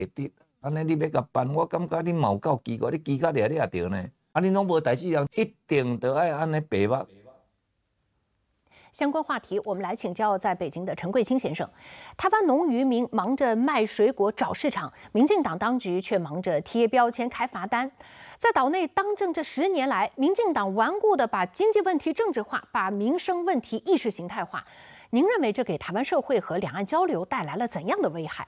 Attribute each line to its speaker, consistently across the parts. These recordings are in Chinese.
Speaker 1: 会得。安尼你要甲办，我感觉你嘛有够奇怪，你奇甲掠着呢。啊，你拢无代志人，一定得爱安尼白目。
Speaker 2: 相关话题，我们来请教在北京的陈贵清先生。台湾农渔民忙着卖水果找市场，民进党当局却忙着贴标签开罚单。在岛内当政这10年来，民进党顽固地把经济问题政治化，把民生问题意识形态化。您认为这给台湾社会和两岸交流带来了怎样的危害？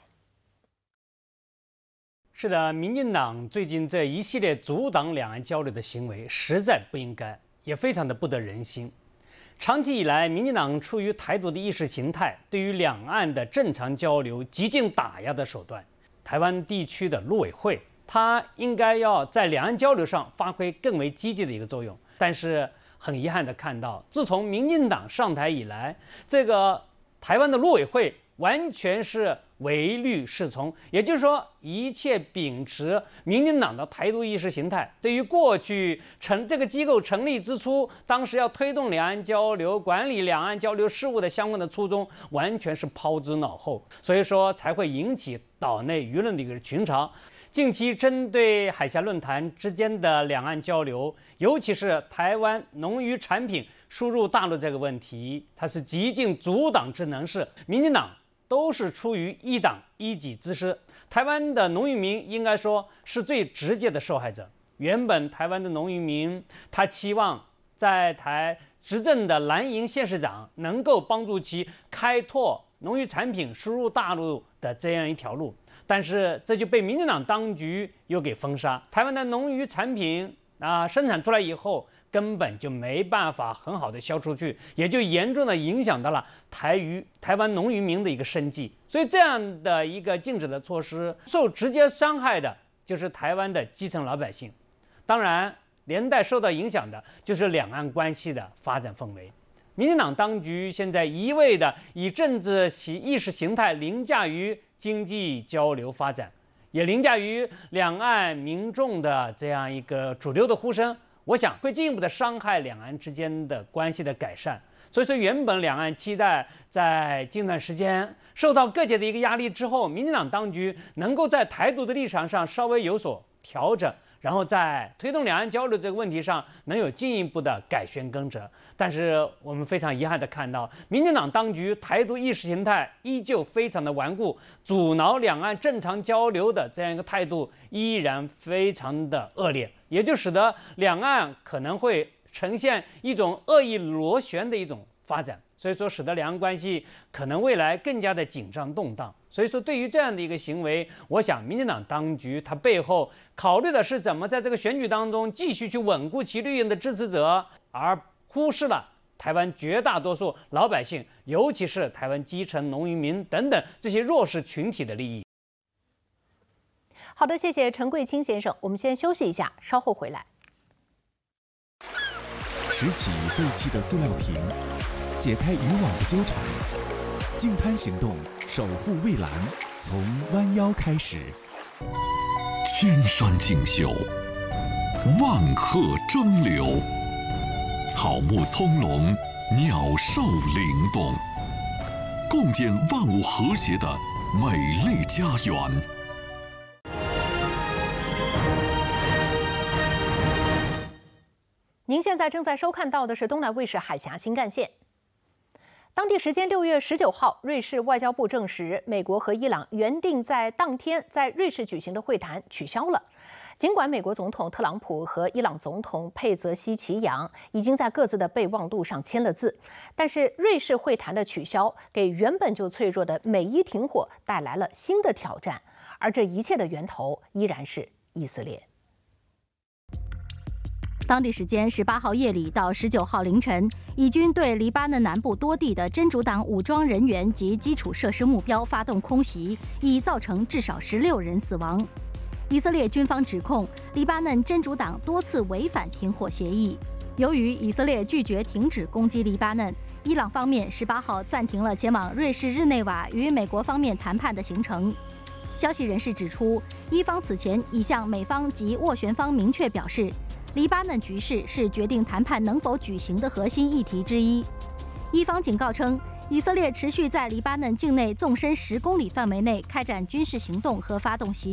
Speaker 3: 是的，民进党最近这一系列阻挡两岸交流的行为，实在不应该，也非常的不得人心。长期以来，民进党出于台独的意识形态，对于两岸的正常交流极尽打压的手段。台湾地区的陆委会，它应该要在两岸交流上发挥更为积极的一个作用。但是很遗憾的看到，自从民进党上台以来，这个台湾的陆委会完全是唯律是从，也就是说，一切秉持民进党的台独意识形态。对于过去这个机构成立之初，当时要推动两岸交流、管理两岸交流事务的相关的初衷，完全是抛之脑后。所以说，才会引起岛内舆论的一个群嘲。近期针对海峡论坛之间的两岸交流，尤其是台湾农渔产品输入大陆这个问题，它是极尽阻挡之能事。民进党都是出于一党一己之私，台湾的农渔民应该说是最直接的受害者。原本台湾的农渔民他期望在台执政的蓝营县市长能够帮助其开拓农渔产品输入大陆的这样一条路，但是这就被民进党当局又给封杀。台湾的农渔产品生产出来以后，根本就没办法很好的销出去，也就严重的影响到了台湾农渔民的一个生计。所以这样的一个禁止的措施，受直接伤害的就是台湾的基层老百姓，当然连带受到影响的就是两岸关系的发展氛围。民进党当局现在一味的以政治意识形态凌驾于经济交流发展，也凌驾于两岸民众的这样一个主流的呼声，我想会进一步的伤害两岸之间的关系的改善。所以说，原本两岸期待在近段时间受到各界的一个压力之后，民进党当局能够在台独的立场上稍微有所调整，然后在推动两岸交流这个问题上能有进一步的改弦更折。但是我们非常遗憾的看到，民进党当局台独意识形态依旧非常的顽固，阻挠两岸正常交流的这样一个态度依然非常的恶劣，也就使得两岸可能会呈现一种恶意螺旋的一种发展。所以说，使得两岸关系可能未来更加的紧张动荡。所以说，对于这样的一个行为，我想民进党当局它背后考虑的是怎么在这个选举当中继续去稳固其绿营的支持者，而忽视了台湾绝大多数老百姓，尤其是台湾基层农渔民等等这些弱势群体的利益。
Speaker 2: 好的，谢谢陈贵清先生，我们先休息一下，稍后回来。
Speaker 4: 拾起废弃的塑料瓶，解开渔网的纠缠，净滩行动，守护蔚蓝，从弯腰开始。
Speaker 5: 千山竞秀，万壑争流，草木葱茏，鸟兽灵动，共建万物和谐的美丽家园。
Speaker 2: 您现在正在收看到的是东南卫视海峡新干线。当地时间6月19号，瑞士外交部证实，美国和伊朗原定在当天在瑞士举行的会谈取消了。尽管美国总统特朗普和伊朗总统佩泽西奇扬已经在各自的备忘录上签了字，但是瑞士会谈的取消给原本就脆弱的美伊停火带来了新的挑战，而这一切的源头依然是以色列。
Speaker 6: 当地时间18号夜里到19号凌晨，以军对黎巴嫩南部多地的真主党武装人员及基础设施目标发动空袭，已造成至少16人死亡。以色列军方指控黎巴嫩真主党多次违反停火协议。由于以色列拒绝停止攻击黎巴嫩，伊朗方面18号暂停了前往瑞士日内瓦与美国方面谈判的行程。消息人士指出，伊方此前已向美方及斡旋方明确表示，黎巴嫩局势是决定谈判能否举行的核心议题之一。伊方警告称， 以色列持续在黎巴嫩境内纵深10公里范围内开展军事行动和发动袭击。